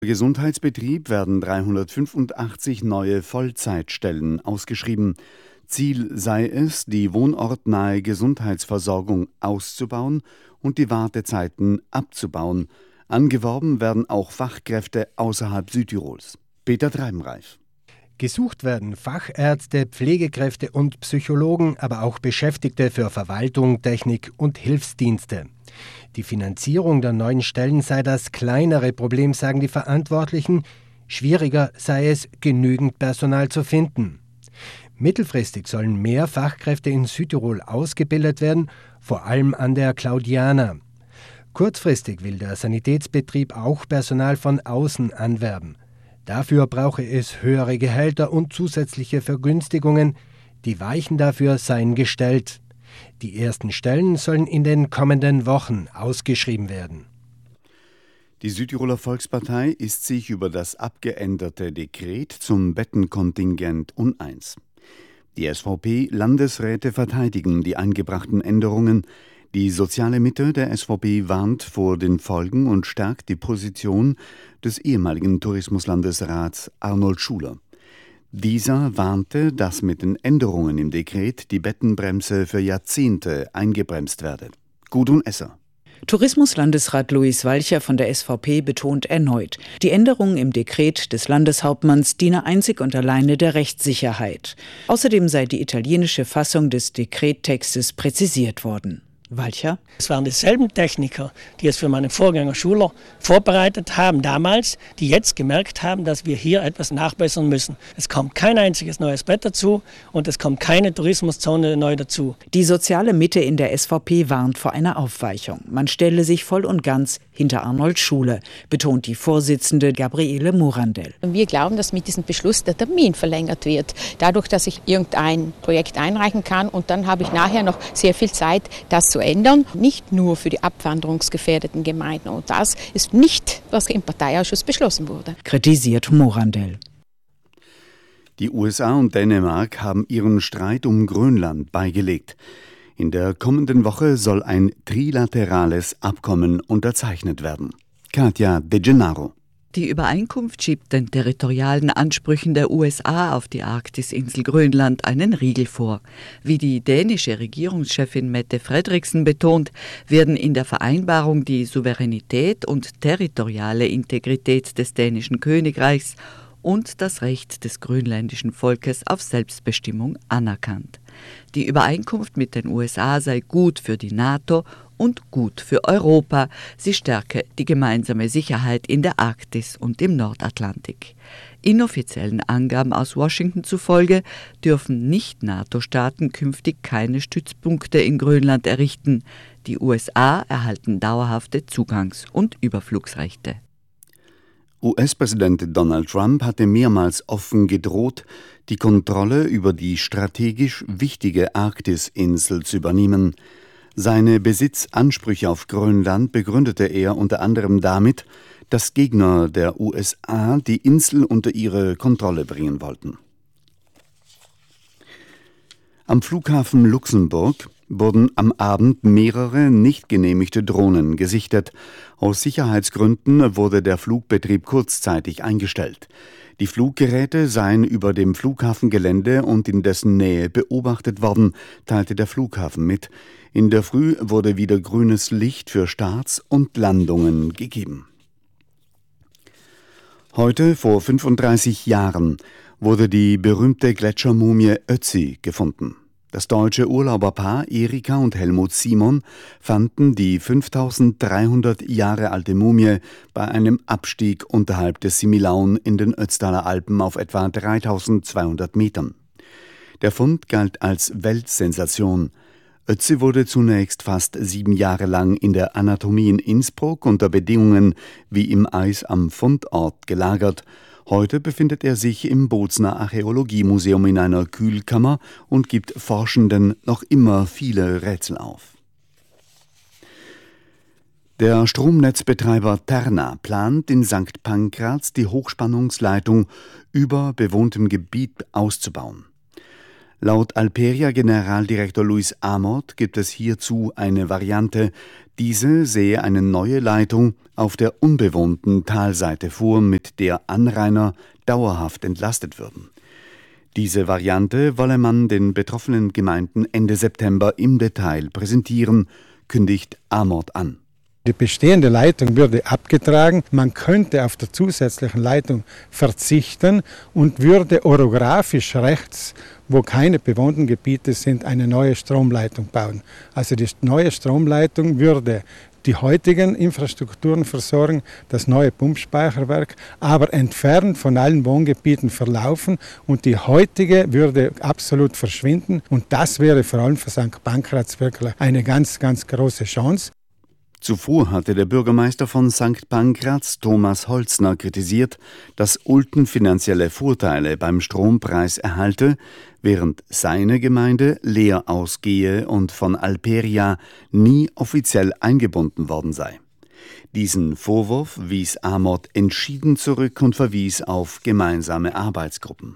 Im Gesundheitsbetrieb werden 385 neue Vollzeitstellen ausgeschrieben. Ziel sei es, die wohnortnahe Gesundheitsversorgung auszubauen und die Wartezeiten abzubauen. Angeworben werden auch Fachkräfte außerhalb Südtirols. Peter Treibenreich. Gesucht werden Fachärzte, Pflegekräfte und Psychologen, aber auch Beschäftigte für Verwaltung, Technik und Hilfsdienste. Die Finanzierung der neuen Stellen sei das kleinere Problem, sagen die Verantwortlichen. Schwieriger sei es, genügend Personal zu finden. Mittelfristig sollen mehr Fachkräfte in Südtirol ausgebildet werden, vor allem an der Claudiana. Kurzfristig will der Sanitätsbetrieb auch Personal von außen anwerben. Dafür brauche es höhere Gehälter und zusätzliche Vergünstigungen. Die Weichen dafür seien gestellt. Die ersten Stellen sollen in den kommenden Wochen ausgeschrieben werden. Die Südtiroler Volkspartei ist sich über das abgeänderte Dekret zum Bettenkontingent uneins. Die SVP-Landesräte verteidigen die eingebrachten Änderungen. Die soziale Mitte der SVP warnt vor den Folgen und stärkt die Position des ehemaligen Tourismuslandesrats Arnold Schuler. Dieser warnte, dass mit den Änderungen im Dekret die Bettenbremse für Jahrzehnte eingebremst werde. Gudrun Esser. Tourismuslandesrat Luis Walcher von der SVP betont erneut, die Änderungen im Dekret des Landeshauptmanns diene einzig und alleine der Rechtssicherheit. Außerdem sei die italienische Fassung des Dekrettextes präzisiert worden. Walcher? Es waren dieselben Techniker, die es für meinen Vorgänger Schuler vorbereitet haben damals, die jetzt gemerkt haben, dass wir hier etwas nachbessern müssen. Es kommt kein einziges neues Bett dazu und es kommt keine Tourismuszone neu dazu. Die soziale Mitte in der SVP warnt vor einer Aufweichung. Man stelle sich voll und ganz hinter Arnold Schuler, betont die Vorsitzende Gabriele Morandell. Wir glauben, dass mit diesem Beschluss der Termin verlängert wird. Dadurch, dass ich irgendein Projekt einreichen kann und dann habe ich nachher noch sehr viel Zeit, das zu ändern. Nicht nur für die abwanderungsgefährdeten Gemeinden. Und das ist nicht, was im Parteiausschuss beschlossen wurde. Kritisiert Morandell. Die USA und Dänemark haben ihren Streit um Grönland beigelegt. In der kommenden Woche soll ein trilaterales Abkommen unterzeichnet werden. Katja De Gennaro. Die Übereinkunft schiebt den territorialen Ansprüchen der USA auf die Arktisinsel Grönland einen Riegel vor. Wie die dänische Regierungschefin Mette Frederiksen betont, werden in der Vereinbarung die Souveränität und territoriale Integrität des dänischen Königreichs und das Recht des grönländischen Volkes auf Selbstbestimmung anerkannt. Die Übereinkunft mit den USA sei gut für die NATO und gut für Europa. Sie stärke die gemeinsame Sicherheit in der Arktis und im Nordatlantik. Inoffiziellen Angaben aus Washington zufolge dürfen Nicht-NATO-Staaten künftig keine Stützpunkte in Grönland errichten. Die USA erhalten dauerhafte Zugangs- und Überflugsrechte. US-Präsident Donald Trump hatte mehrmals offen gedroht, die Kontrolle über die strategisch wichtige Arktisinsel zu übernehmen. Seine Besitzansprüche auf Grönland begründete er unter anderem damit, dass Gegner der USA die Insel unter ihre Kontrolle bringen wollten. Am Flughafen Luxemburg wurden am Abend mehrere nicht genehmigte Drohnen gesichtet. Aus Sicherheitsgründen wurde der Flugbetrieb kurzzeitig eingestellt. Die Fluggeräte seien über dem Flughafengelände und in dessen Nähe beobachtet worden, teilte der Flughafen mit. In der Früh wurde wieder grünes Licht für Starts und Landungen gegeben. Heute, vor 35 Jahren, wurde die berühmte Gletschermumie Ötzi gefunden. Das deutsche Urlauberpaar Erika und Helmut Simon fanden die 5300 Jahre alte Mumie bei einem Abstieg unterhalb des Similaun in den Ötztaler Alpen auf etwa 3200 Metern. Der Fund galt als Weltsensation. Ötzi wurde zunächst fast 7 Jahre lang in der Anatomie in Innsbruck unter Bedingungen wie im Eis am Fundort gelagert. Heute befindet er sich im Bozner Archäologiemuseum in einer Kühlkammer und gibt Forschenden noch immer viele Rätsel auf. Der Stromnetzbetreiber Terna plant in St. Pankraz die Hochspannungsleitung über bewohntem Gebiet auszubauen. Laut Alperia-Generaldirektor Luis Amort gibt es hierzu eine Variante. Diese sehe eine neue Leitung auf der unbewohnten Talseite vor, mit der Anrainer dauerhaft entlastet würden. Diese Variante wolle man den betroffenen Gemeinden Ende September im Detail präsentieren, kündigt Amort an. Die bestehende Leitung würde abgetragen, man könnte auf der zusätzlichen Leitung verzichten und würde orografisch rechts, wo keine bewohnten Gebiete sind, eine neue Stromleitung bauen. Also die neue Stromleitung würde die heutigen Infrastrukturen versorgen, das neue Pumpspeicherwerk, aber entfernt von allen Wohngebieten verlaufen und die heutige würde absolut verschwinden und das wäre vor allem für St. Pankraz wirklich eine ganz, ganz große Chance. Zuvor hatte der Bürgermeister von St. Pankraz, Thomas Holzner, kritisiert, dass Ulten finanzielle Vorteile beim Strompreis erhalte, während seine Gemeinde leer ausgehe und von Alperia nie offiziell eingebunden worden sei. Diesen Vorwurf wies Amort entschieden zurück und verwies auf gemeinsame Arbeitsgruppen.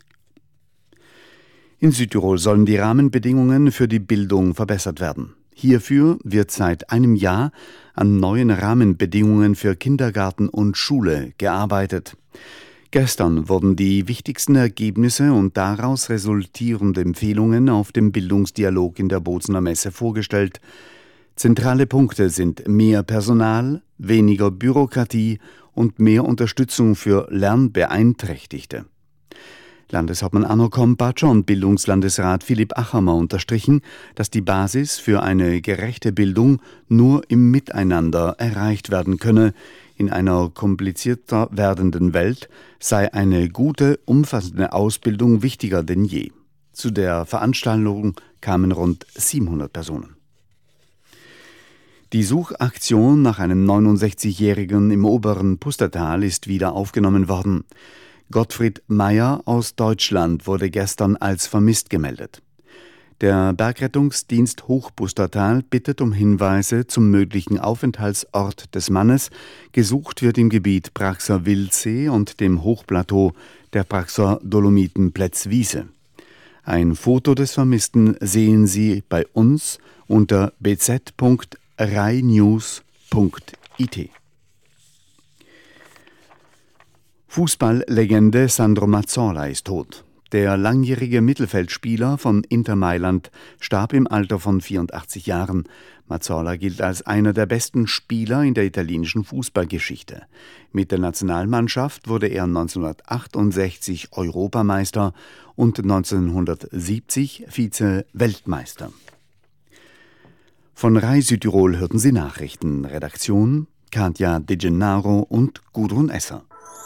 In Südtirol sollen die Rahmenbedingungen für die Bildung verbessert werden. Hierfür wird seit einem Jahr an neuen Rahmenbedingungen für Kindergarten und Schule gearbeitet. Gestern wurden die wichtigsten Ergebnisse und daraus resultierende Empfehlungen auf dem Bildungsdialog in der Bozener Messe vorgestellt. Zentrale Punkte sind mehr Personal, weniger Bürokratie und mehr Unterstützung für Lernbeeinträchtigte. Landeshauptmann Arno Kompatscher und Bildungslandesrat Philipp Achamer unterstrichen, dass die Basis für eine gerechte Bildung nur im Miteinander erreicht werden könne. In einer komplizierter werdenden Welt sei eine gute, umfassende Ausbildung wichtiger denn je. Zu der Veranstaltung kamen rund 700 Personen. Die Suchaktion nach einem 69-Jährigen im oberen Pustertal ist wieder aufgenommen worden. Gottfried Meyer aus Deutschland wurde gestern als vermisst gemeldet. Der Bergrettungsdienst Hochpustertal bittet um Hinweise zum möglichen Aufenthaltsort des Mannes. Gesucht wird im Gebiet Praxer Wildsee und dem Hochplateau der Praxer Dolomiten-Plätzwiese. Ein Foto des Vermissten sehen Sie bei uns unter bz.rainews.it. Fußballlegende Sandro Mazzola ist tot. Der langjährige Mittelfeldspieler von Inter Mailand starb im Alter von 84 Jahren. Mazzola gilt als einer der besten Spieler in der italienischen Fußballgeschichte. Mit der Nationalmannschaft wurde er 1968 Europameister und 1970 Vize-Weltmeister. Von Rai Südtirol hörten Sie Nachrichten. Redaktion Katja De Gennaro und Gudrun Esser.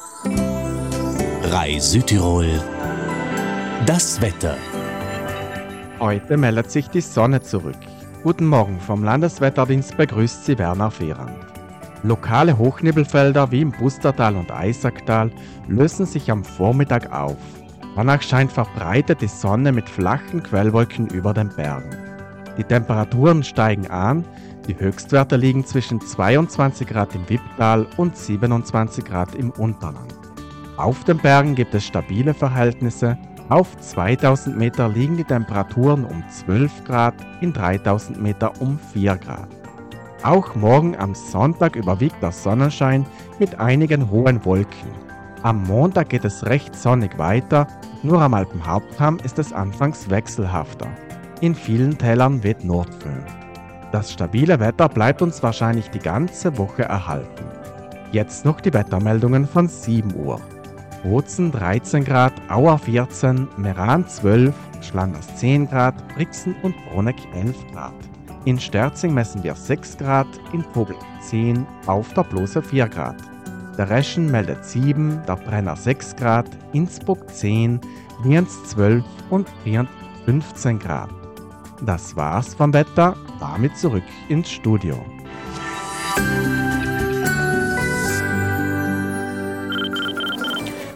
Rai Südtirol. Das Wetter. Heute meldet sich die Sonne zurück. Guten Morgen vom Landeswetterdienst begrüßt Sie Werner Fehrand. Lokale Hochnebelfelder wie im Pustertal und Eisacktal lösen sich am Vormittag auf. Danach scheint verbreitet die Sonne mit flachen Quellwolken über den Bergen. Die Temperaturen steigen an, die Höchstwerte liegen zwischen 22 Grad im Wipptal und 27 Grad im Unterland. Auf den Bergen gibt es stabile Verhältnisse. Auf 2000 Meter liegen die Temperaturen um 12 Grad, in 3000 Meter um 4 Grad. Auch morgen am Sonntag überwiegt der Sonnenschein mit einigen hohen Wolken. Am Montag geht es recht sonnig weiter, nur am Alpenhauptkamm ist es anfangs wechselhafter. In vielen Tälern weht Nordföhn. Das stabile Wetter bleibt uns wahrscheinlich die ganze Woche erhalten. Jetzt noch die Wettermeldungen von 7 Uhr. Bozen 13 Grad, Auer 14, Meran 12, Schlanders 10 Grad, Brixen und Bruneck 11 Grad. In Sterzing messen wir 6 Grad, in Pobl 10, auf der Blose 4 Grad. Der Reschen meldet 7, der Brenner 6 Grad, Innsbruck 10, Lienz 12 und Brienz 15 Grad. Das war's vom Wetter, damit zurück ins Studio.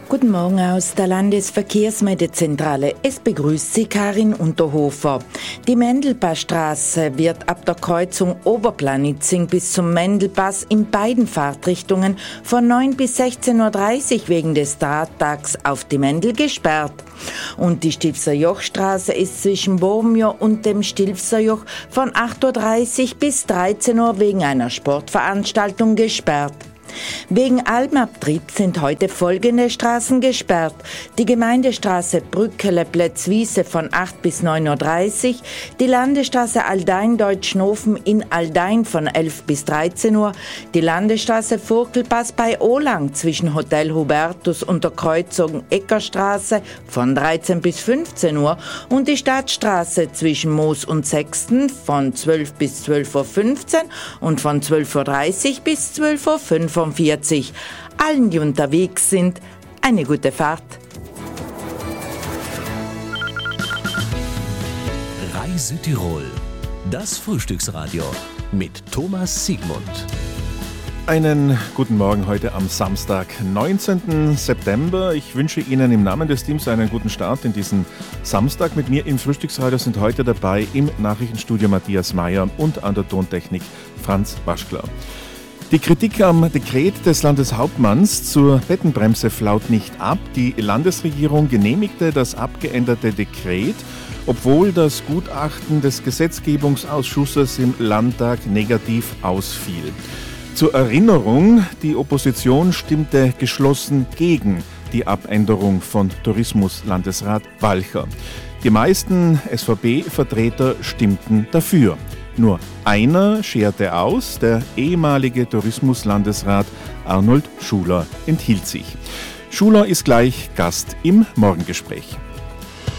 Guten Morgen aus der Landesverkehrsmeldezentrale. Es begrüßt Sie Karin Unterhofer. Die Mendelpassstraße wird ab der Kreuzung Oberplanitzing bis zum Mendelpass in beiden Fahrtrichtungen von 9 bis 16.30 Uhr wegen des Drahttags auf die Mendel gesperrt. Und die Stilfser Jochstraße ist zwischen Bobenjo und dem Stilfser Joch von 8.30 Uhr bis 13 Uhr wegen einer Sportveranstaltung gesperrt. Wegen Almabtrieb sind heute folgende Straßen gesperrt. Die Gemeindestraße Brückele-Plätzwiese von 8 bis 9.30 Uhr, die Landesstraße Aldein-Deutschnofen in Aldein von 11 bis 13 Uhr, die Landesstraße Furkelpass bei Olang zwischen Hotel Hubertus und der Kreuzung Eckerstraße von 13 bis 15 Uhr und die Stadtstraße zwischen Moos und Sexten von 12 bis 12.15 Uhr und von 12.30 Uhr bis 12.45 Uhr. Allen, die unterwegs sind, eine gute Fahrt. Reise Tirol, das Frühstücksradio mit Thomas Siegmund. Einen guten Morgen heute am Samstag, 19. September. Ich wünsche Ihnen im Namen des Teams einen guten Start in diesen Samstag. Mit mir im Frühstücksradio sind heute dabei im Nachrichtenstudio Matthias Mayer und an der Tontechnik Franz Waschkler. Die Kritik am Dekret des Landeshauptmanns zur Bettenbremse flaut nicht ab. Die Landesregierung genehmigte das abgeänderte Dekret, obwohl das Gutachten des Gesetzgebungsausschusses im Landtag negativ ausfiel. Zur Erinnerung, die Opposition stimmte geschlossen gegen die Abänderung von Tourismuslandesrat Walcher. Die meisten SVP-Vertreter stimmten dafür. Nur einer scherte aus, der ehemalige Tourismuslandesrat Arnold Schuler enthielt sich. Schuler ist gleich Gast im Morgengespräch.